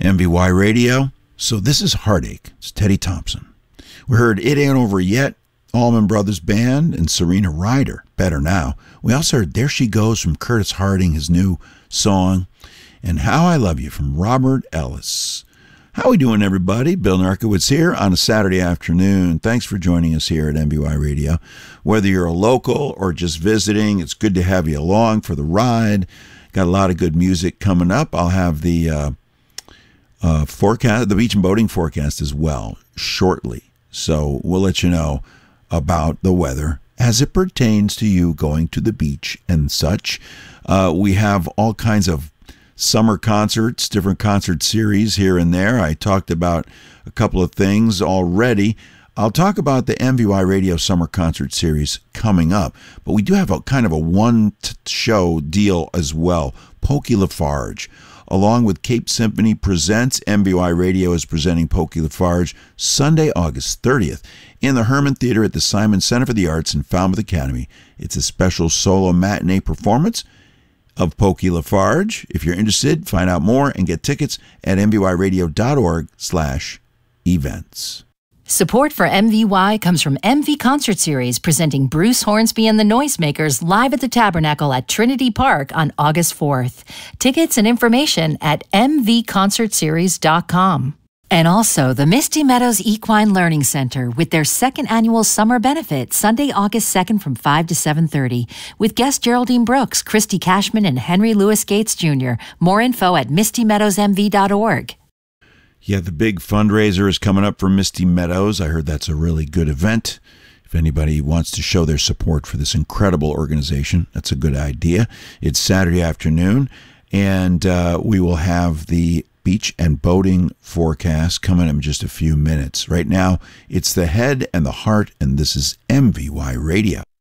MVY Radio. So this is Heartache. It's Teddy Thompson. We heard It Ain't Over Yet, Allman Brothers Band, and Serena Ryder, Better Now. We also heard There She Goes from Curtis Harding, his new song, and How I Love You from Robert Ellis. How we doing, everybody? Bill Narkowitz here on a Saturday afternoon. Thanks for joining us here at MVY Radio. Whether you're a local or just visiting, it's good to have you along for the ride. Got a lot of good music coming up. I'll have the forecast, the beach and boating forecast as well shortly. So we'll let you know about the weather as it pertains to you going to the beach and such. We have all kinds of summer concerts, different concert series here and there. I talked about a couple of things already. I'll talk about the MVY Radio Summer Concert Series coming up, but we do have a kind of a one-show deal as well. Pokey Lafarge, along with Cape Symphony Presents, MVY Radio is presenting Pokey Lafarge Sunday, August 30th in the Herman Theater at the Simon Center for the Arts in Falmouth Academy. It's a special solo matinee performance of Pokey Lafarge. If you're interested, find out more and get tickets at mvyradio.org/events. Support for MVY comes from MV Concert Series, presenting Bruce Hornsby and the Noisemakers live at the Tabernacle at Trinity Park on August 4th. Tickets and information at mvconcertseries.com. And also the Misty Meadows Equine Learning Center with their second annual summer benefit, Sunday, August 2nd from 5 to 7:30, with guests Geraldine Brooks, Christy Cashman, and Henry Louis Gates Jr. More info at mistymeadowsmv.org. Yeah, the big fundraiser is coming up for Misty Meadows. I heard that's a really good event. If anybody wants to show their support for this incredible organization, that's a good idea. It's Saturday afternoon, and we will have the beach and boating forecast coming in just a few minutes. Right now, it's the head and the heart, and this is MVY Radio.